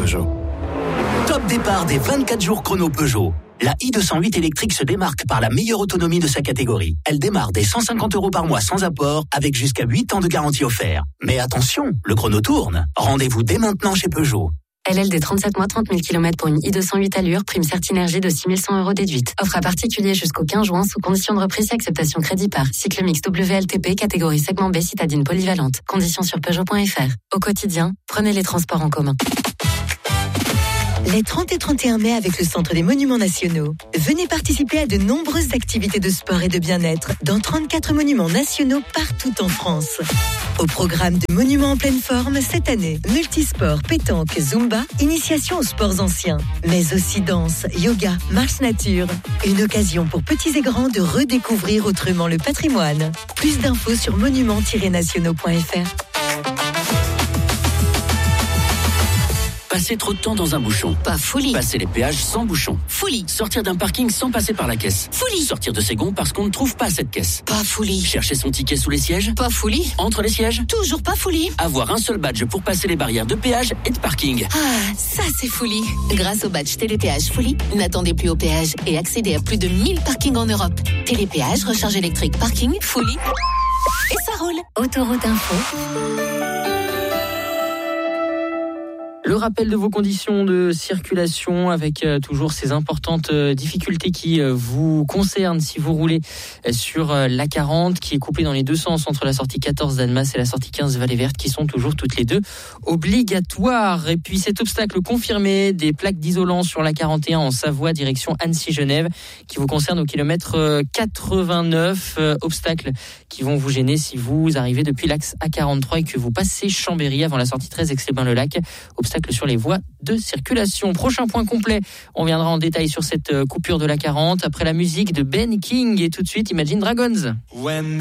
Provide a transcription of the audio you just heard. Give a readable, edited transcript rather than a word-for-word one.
Peugeot. Top départ des 24 jours chrono Peugeot. La i208 électrique se démarque par la meilleure autonomie de sa catégorie. Elle démarre dès 150 € par mois sans apport, avec jusqu'à 8 ans de garantie offerte. Mais attention, le chrono tourne. Rendez-vous dès maintenant chez Peugeot. LLD 37 mois, 30 000 km pour une i208 allure, prime Certinergie de 6 100 € déduite. Offre à particulier jusqu'au 15 juin sous condition de reprise et acceptation crédit par. Cycle mix WLTP, catégorie segment B, citadine polyvalente. Conditions sur Peugeot.fr. Au quotidien, prenez les transports en commun. Les 30 et 31 mai avec le Centre des Monuments Nationaux. Venez participer à de nombreuses activités de sport et de bien-être dans 34 monuments nationaux partout en France. Au programme de Monuments en pleine forme cette année, multisport, pétanque, zumba, initiation aux sports anciens, mais aussi danse, yoga, marche nature. Une occasion pour petits et grands de redécouvrir autrement le patrimoine. Plus d'infos sur monuments-nationaux.fr. Passer trop de temps dans un bouchon. Pas folie. Passer les péages sans bouchon. Folie. Sortir d'un parking sans passer par la caisse. Folie. Sortir de ses gonds parce qu'on ne trouve pas cette caisse. Pas folie. Chercher son ticket sous les sièges. Pas folie. Entre les sièges. Toujours pas folie. Avoir un seul badge pour passer les barrières de péage et de parking. Ah, ça c'est folie. Grâce au badge Télépéage Folie, n'attendez plus au péage et accédez à plus de 1000 parkings en Europe. Télépéage, recharge électrique, parking, folie. Et ça roule. Autoroute Info. Le rappel de vos conditions de circulation avec toujours ces importantes difficultés qui vous concernent si vous roulez sur l'A40 qui est coupée dans les deux sens entre la sortie 14 d'Annemasse et la sortie 15 Vallée Verte qui sont toujours toutes les deux obligatoires. Et puis cet obstacle confirmé des plaques d'isolant sur l'A41 en Savoie direction Annecy-Genève qui vous concerne au kilomètre 89. Obstacles qui vont vous gêner si vous arrivez depuis l'axe A43 et que vous passez Chambéry avant la sortie 13 Aix-les-Bains-le-Lac. Obstacle sur les voies de circulation. Prochain point complet, on viendra en détail sur cette coupure de l'A40 après la musique de Ben King et tout de suite Imagine Dragons.